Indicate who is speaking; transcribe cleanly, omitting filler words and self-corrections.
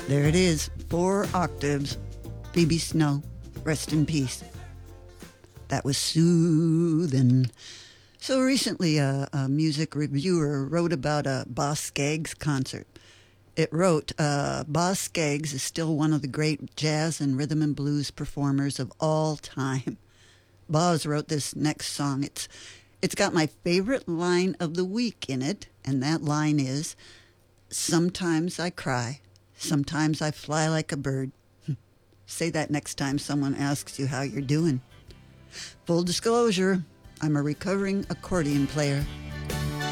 Speaker 1: There it is, 4 octaves. Phoebe Snow, rest in peace. That was soothing. So recently, a music reviewer wrote about a Boz Scaggs concert. It wrote, Boz Scaggs is still one of the great jazz and rhythm and blues performers of all time. Boz wrote this next song. It's got my favorite line of the week in it, and that line is, "Sometimes I cry, sometimes I fly like a bird." Say that next time someone asks you how you're doing. Full disclosure, I'm a recovering accordion player.